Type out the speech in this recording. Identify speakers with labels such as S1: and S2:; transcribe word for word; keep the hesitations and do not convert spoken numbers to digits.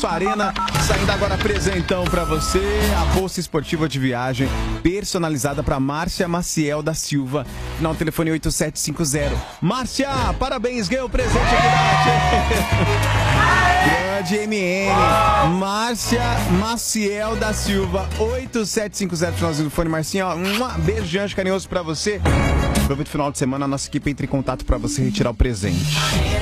S1: Arena. Saindo agora presentão pra você, a bolsa esportiva de viagem personalizada pra Márcia Maciel da Silva. Final telefone oito sete cinco zero. Márcia, parabéns, ganhou o presente aqui da Grande M N. Márcia Maciel da Silva, oito sete cinco zero, finalzinho do fone. Marcinha, ó, um beijo carinhoso pra você. Aproveita o final de semana, a nossa equipe entra em contato pra você retirar o presente.